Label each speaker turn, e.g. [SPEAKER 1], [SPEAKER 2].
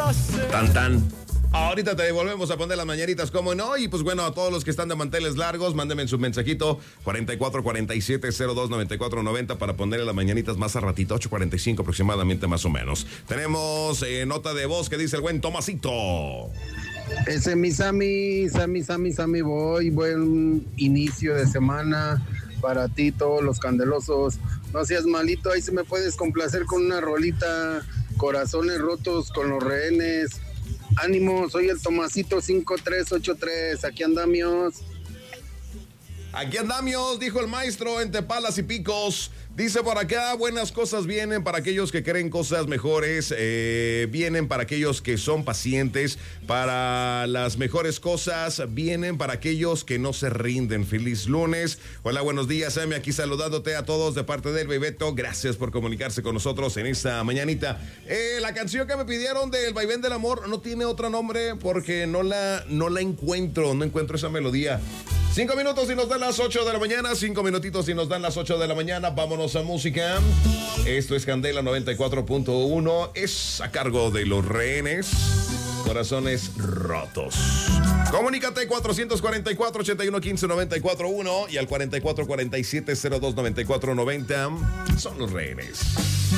[SPEAKER 1] Tan tan. Ahorita te volvemos a poner las mañanitas, ¿cómo no? Y pues bueno, a todos los que están de manteles largos, mándenme su mensajito 4447029490 para ponerle las mañanitas más a ratito, 8:45 aproximadamente más o menos. Tenemos nota de voz que dice el buen Tomasito.
[SPEAKER 2] Ese mi Sammy boy, buen inicio de semana para ti, todos los candelosos. No seas malito, ahí se me puedes complacer con una rolita, Corazones Rotos con los Rehenes. Ánimo, soy el Tomasito 5383, aquí andamos.
[SPEAKER 1] Aquí andamos, dijo el maestro, entre palas y picos. Dice por acá, buenas cosas vienen para aquellos que creen cosas mejores, vienen para aquellos que son pacientes, para las mejores cosas, vienen para aquellos que no se rinden. Feliz lunes. Hola, buenos días, Sammy, aquí saludándote a todos de parte del Bebeto. Gracias por comunicarse con nosotros en esta mañanita. La canción que me pidieron del Vaivén del Amor no tiene otro nombre porque no la encuentro, no encuentro esa melodía. 5 minutos y nos dan las 8 de la mañana, 5 minutitos y nos dan las 8 de la mañana. Vámonos a música. Esto es Candela 94.1. Es a cargo de los Rehenes. Corazones Rotos. Comunícate 444-8115-941 y al 4447-029490. Son los Rehenes.